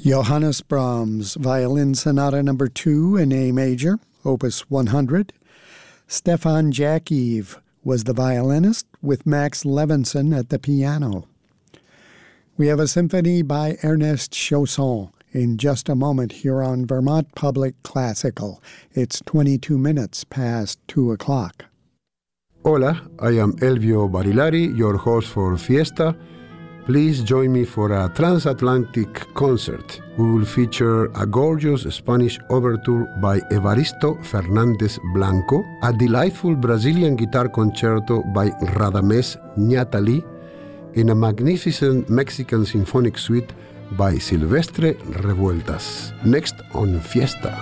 Johannes Brahms, Violin Sonata No. 2 in A major, Opus 100. Stefan Jakiv was the violinist with Max Levinson at the piano. We have a symphony by Ernest Chausson in just a moment here on Vermont Public Classical. It's 22 minutes past 2 o'clock. Hola, I am Elvio Barilari, your host for Fiesta. Please join me for a transatlantic concert. We will feature a gorgeous Spanish overture by Evaristo Fernández Blanco, a delightful Brazilian guitar concerto by Radamés Ñátali, and a magnificent Mexican symphonic suite by Silvestre Revueltas. Next on Fiesta.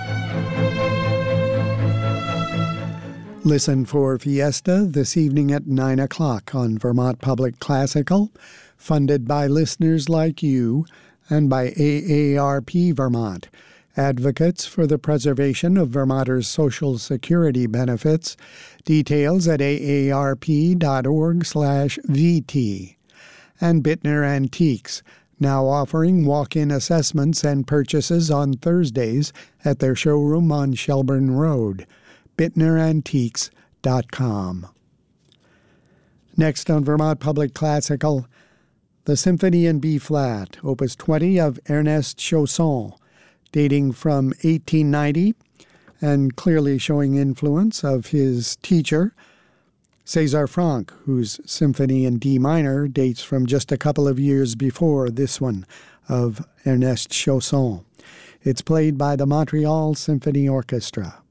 Listen for Fiesta this evening at 9 o'clock on Vermont Public Classical, funded by listeners like you and by AARP Vermont, advocates for the preservation of Vermonters' Social Security benefits. Details at aarp.org/VT. And Bittner Antiques, now offering walk-in assessments and purchases on Thursdays at their showroom on Shelburne Road. BittnerAntiques.com. Next on Vermont Public Classical, the Symphony in B-flat, Opus 20 of Ernest Chausson, dating from 1890 and clearly showing influence of his teacher, César Franck, whose Symphony in D minor dates from just a couple of years before this one of Ernest Chausson. It's played by the Montreal Symphony Orchestra.